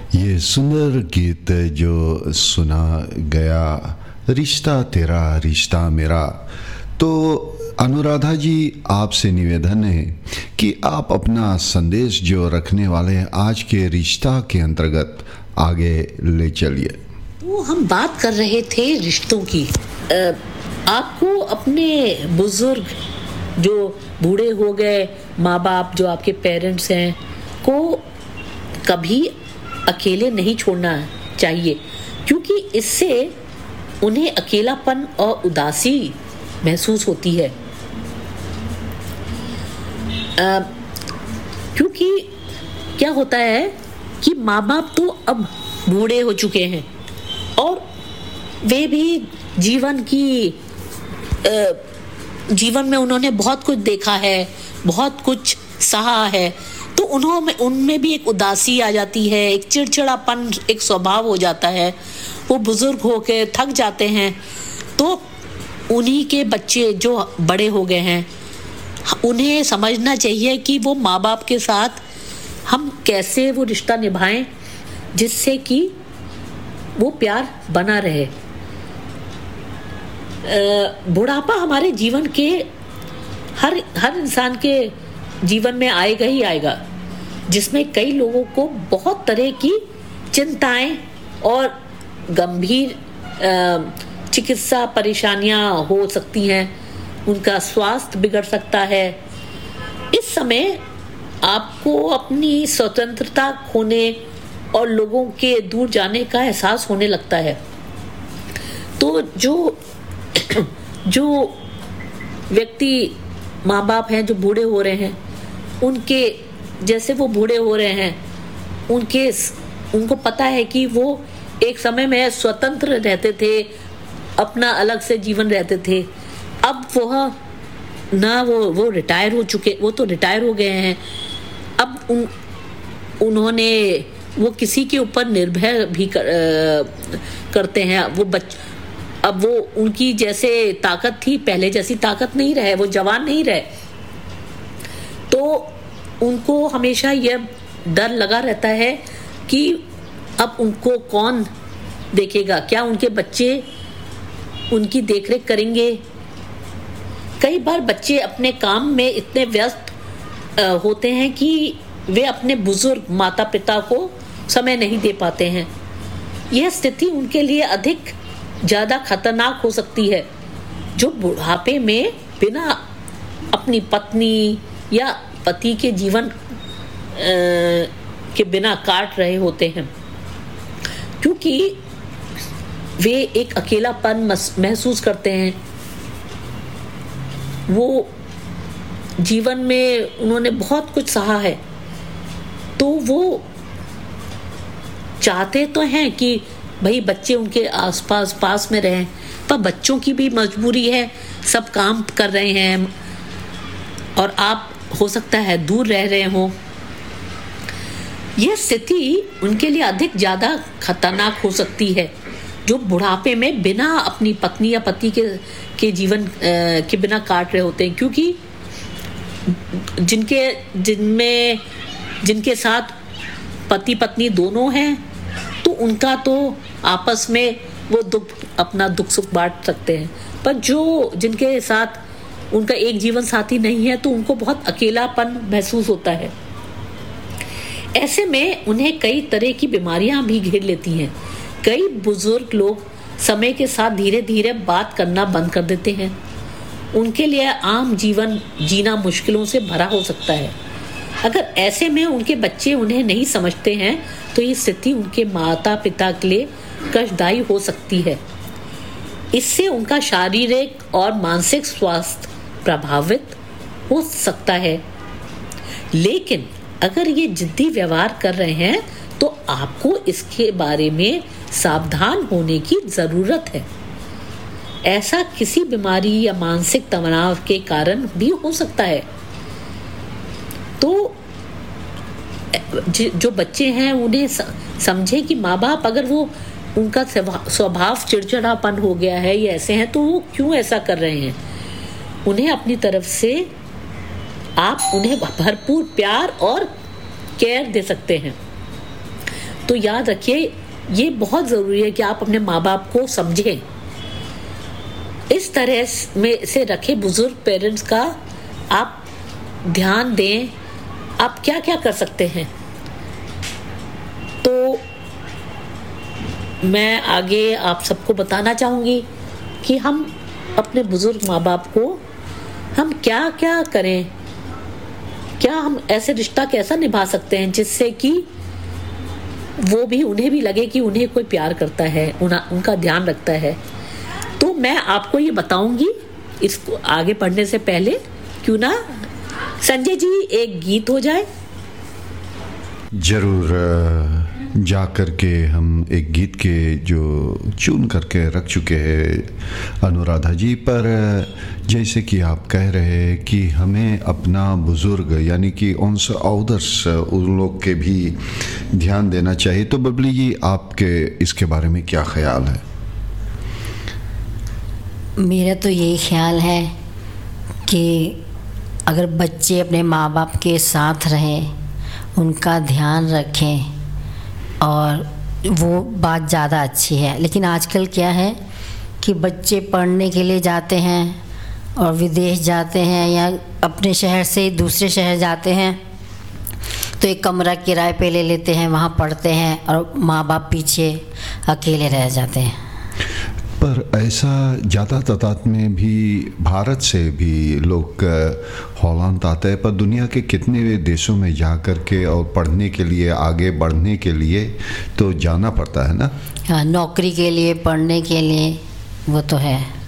ये सुंदर गीत जो सुना गया, रिश्ता तेरा रिश्ता मेरा। तो अनुराधा जी, आपसे निवेदन है कि आप अपना संदेश जो रखने वाले हैं आज के रिश्ता के अंतर्गत आगे ले चलिए। तो हम बात कर रहे थे रिश्तों की। आपको अपने बुजुर्ग जो बूढ़े हो गए, माँ बाप जो आपके पेरेंट्स हैं, को कभी अकेले नहीं छोड़ना चाहिए, क्योंकि इससे उन्हें अकेलापन और उदासी महसूस होती है। क्योंकि क्या होता है कि माँ बाप तो अब बूढ़े हो चुके हैं और वे भी जीवन में उन्होंने बहुत कुछ देखा है, बहुत कुछ सहा है, तो उनमें भी एक उदासी आ जाती है, एक चिड़चिड़ापन, एक स्वभाव हो जाता है। वो बुजुर्ग होके थक जाते हैं, तो उन्हीं के बच्चे जो बड़े हो गए हैं, उन्हें समझना चाहिए कि वो माँ बाप के साथ हम कैसे वो रिश्ता निभाएं जिससे कि वो प्यार बना रहे। बुढ़ापा हमारे जीवन के हर इंसान के जीवन में आएगा ही आएगा, जिसमें कई लोगों को बहुत तरह की चिंताएं और गंभीर चिकित्सा परेशानियां हो सकती हैं, उनका स्वास्थ्य बिगड़ सकता है। इस समय आपको अपनी स्वतंत्रता खोने और लोगों के दूर जाने का एहसास होने लगता है। तो जो व्यक्ति माँ बाप हैं जो बूढ़े हो रहे हैं, उनके जैसे वो बूढ़े हो रहे हैं, उनको पता है कि वो एक समय में स्वतंत्र रहते थे, अपना अलग से जीवन रहते थे। अब वो रिटायर हो चुके, वो तो रिटायर हो गए हैं। अब वो किसी के ऊपर निर्भर भी करते हैं। अब वो उनकी जैसे ताकत थी, पहले जैसी ताकत नहीं रहे, वो जवान नहीं रहे, तो उनको हमेशा यह डर लगा रहता है कि अब उनको कौन देखेगा, क्या उनके बच्चे उनकी देखरेख करेंगे। कई बार बच्चे अपने काम में इतने व्यस्त होते हैं कि वे अपने बुजुर्ग माता पिता को समय नहीं दे पाते हैं। यह स्थिति उनके लिए अधिक ज्यादा खतरनाक हो सकती है, जो बुढ़ापे में बिना अपनी पत्नी या पति के जीवन के बिना काट रहे होते हैं, क्योंकि वे एक अकेलापन महसूस करते हैं। वो जीवन में उन्होंने बहुत कुछ सहा है, तो वो चाहते तो हैं कि भाई बच्चे उनके आसपास पास में रहें, पर बच्चों की भी मजबूरी है, सब काम कर रहे हैं और आप हो सकता है दूर रह रहे हो। यह स्थिति उनके लिए अधिक ज्यादा खतरनाक हो सकती है, जो बुढ़ापे में बिना अपनी पत्नी या पति के जीवन के बिना काट रहे होते हैं, क्योंकि जिनके साथ पति पत्नी दोनों हैं, तो उनका तो आपस में वो अपना दुख सुख बांट सकते हैं, पर जिनके साथ उनका एक जीवन साथी नहीं है, तो उनको बहुत अकेलापन महसूस होता है। ऐसे में उन्हें कई तरह की बीमारियां भी घेर लेती हैं। कई बुजुर्ग लोग समय के साथ धीरे धीरे बात करना बंद कर देते हैं। उनके लिए आम जीवन जीना मुश्किलों से भरा हो सकता है। अगर ऐसे में उनके बच्चे उन्हें नहीं समझते हैं, तो ये स्थिति उनके माता पिता के लिए कष्टदायी हो सकती है। इससे उनका शारीरिक और मानसिक स्वास्थ्य प्रभावित हो सकता है। लेकिन अगर ये जिद्दी व्यवहार कर रहे हैं, तो आपको इसके बारे में सावधान होने की जरूरत है। ऐसा किसी बीमारी या मानसिक तनाव के कारण भी हो सकता है। तो जो बच्चे हैं उन्हें समझे कि माँ बाप अगर उनका स्वभाव चिड़चिड़ापन हो गया है या ऐसे हैं, तो वो क्यों ऐसा कर रहे हैं। उन्हें अपनी तरफ से आप उन्हें भरपूर प्यार और केयर दे सकते हैं। तो याद रखिए ये बहुत ज़रूरी है कि आप अपने माँ बाप को समझें, इस तरह में से रखें। बुजुर्ग पेरेंट्स का आप ध्यान दें, आप क्या क्या कर सकते हैं। तो मैं आगे आप सबको बताना चाहूँगी कि हम अपने बुजुर्ग माँ बाप को हम क्या क्या करें, क्या हम ऐसे रिश्ता कैसा निभा सकते हैं जिससे कि वो भी, उन्हें भी लगे कि उन्हें कोई प्यार करता है, उनका ध्यान रखता है। तो मैं आपको ये बताऊंगी इसको आगे पढ़ने से पहले। क्यों ना संजय जी एक गीत हो जाए। जरूर, जा कर के हम एक गीत के जो चुन करके रख चुके हैं अनुराधा जी, पर जैसे कि आप कह रहे हैं कि हमें अपना बुज़ुर्ग यानी कि ऑन्स आउदर्स उन लोग के भी ध्यान देना चाहिए। तो बबली जी आपके इसके बारे में क्या ख्याल है? मेरा तो यही ख्याल है कि अगर बच्चे अपने माँ बाप के साथ रहें, उनका ध्यान रखें, और वो बात ज़्यादा अच्छी है। लेकिन आजकल क्या है कि बच्चे पढ़ने के लिए जाते हैं और विदेश जाते हैं या अपने शहर से दूसरे शहर जाते हैं, तो एक कमरा किराए पे ले लेते हैं, वहाँ पढ़ते हैं और माँ बाप पीछे अकेले रह जाते हैं। पर ऐसा ज़्यादा तादाद में भी भारत से भी लोग हॉलैंड आते हैं, पर दुनिया के कितने देशों में जा कर के और पढ़ने के लिए, आगे बढ़ने के लिए तो जाना पड़ता है ना। हाँ, नौकरी के लिए, पढ़ने के लिए, वो तो है।